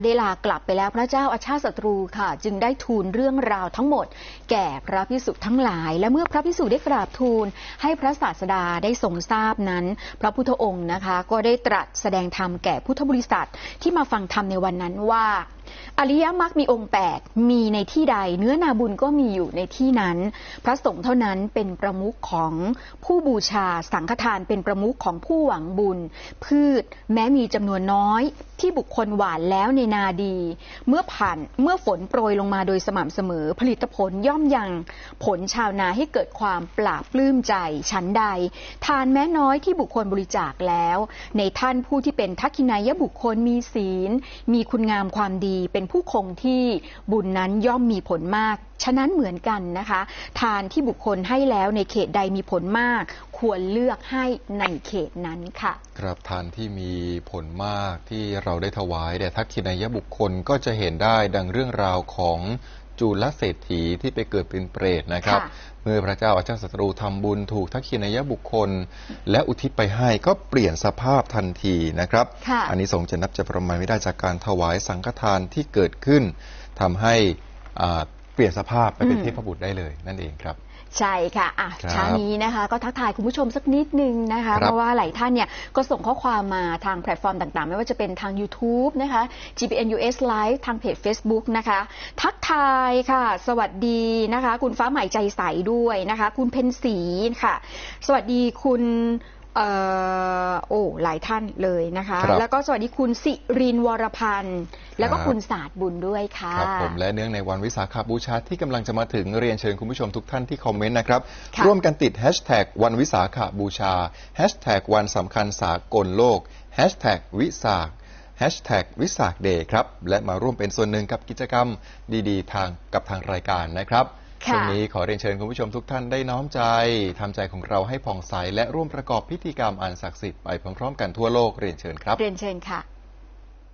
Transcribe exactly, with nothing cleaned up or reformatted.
ได้ลากลับไปแล้วพระเจ้าอาชาติศัตรูค่ะจึงได้ทูลเรื่องราวทั้งหมดแก่พระภิกษุทั้งหลายและเมื่อพระภิกษุได้กราบทูลให้พระศาสดาได้ทรงทราบนั้นพระพุทธองค์นะคะก็ได้ตรัสแสดงธรรมแก่พุทธบริษัทที่มาฟังธรรมในวันนั้นว่าอริยมรรคมีองค์แปดมีในที่ใดเนื้อนาบุญก็มีอยู่ในที่นั้นพระสงฆ์เท่านั้นเป็นประมุขของผู้บูชาสังฆทานเป็นประมุขของผู้หวังบุญพืชแม้มีจำนวนน้อยที่บุคคลหว่านแล้วในนาดีเมื่อผ่านเมื่อฝนโปรยลงมาโดยสม่ำเสมอผลิตผลย่อมยังผลชาวนาให้เกิดความปลาบปลื้มใจฉันใดทานแม้น้อยที่บุคคลบริจาคแล้วในท่านผู้ที่เป็นทักขินายบุคคลมีศีลมีคุณงามความดีเป็นผู้คงที่บุญนั้นย่อมมีผลมากฉะนั้นเหมือนกันนะคะทานที่บุคคลให้แล้วในเขตใดมีผลมากควรเลือกให้ในเขตนั้นค่ะครับทานที่มีผลมากที่เราได้ถวายแด่ทักขินายบุคคลก็จะเห็นได้ดังเรื่องราวของจุลเศรษฐีที่ไปเกิดเป็นเปรตนะครับเมื่อพระเจ้าอาชาติศัตรูทำบุญถูกทักขินายบุคคลและอุทิศไปให้ก็เปลี่ยนสภาพทันทีนะครับอันนี้ทรงจะนับจะประมาณไม่ได้จากการถวายสังฆทานที่เกิดขึ้นทำให้เปลี่ยนสภาพไปเป็นเทพบุตรได้เลยนั่นเองครับใช่ค่ะอ่ะเช้านี้นะคะก็ทักทายคุณผู้ชมสักนิดนึงนะคะเพราะว่าหลายท่านเนี่ยก็ส่งข้อความมาทางแพลตฟอร์มต่างๆไม่ว่าจะเป็นทาง YouTube นะคะ จี พี เอ็น ยู เอส Live ทางเพจ Facebook นะคะทักทายค่ะสวัสดีนะคะคุณฟ้าใหม่ใจใสด้วยนะคะคุณเพ็ญศรีค่ะสวัสดีคุณเอ่อโอ้หลายท่านเลยนะคะแล้วก็สวัสดีคุณสิรินวรพันธ์แล้วก็คุณศาสตร์บุญด้วยค่ะครับผมและเนื่องในวันวิสาขบูชาที่กำลังจะมาถึงเรียนเชิญคุณผู้ชมทุกท่านที่คอมเมนต์นะครับร่วมกันติดแฮชแท็กวันวิสาขบูชาแฮชแท็กวันสำคัญสากลโลกแฮชแท็กวิสาขแฮชแท็กวิสาขเดย์ครับและมาร่วมเป็นส่วนหนึ่งกับกิจกรรมดีๆทางกับทางรายการนะครับช่วงนี้ขอเรียนเชิญคุณผู้ชมทุกท่านได้น้อมใจทำใจของเราให้ผ่องใสและร่วมประกอบพิธีกรรมอันศักดิ์สิทธิ์ไปพร้อมๆกันทั่วโลกเรียนเชิญครับเรียนเชิญค่ะ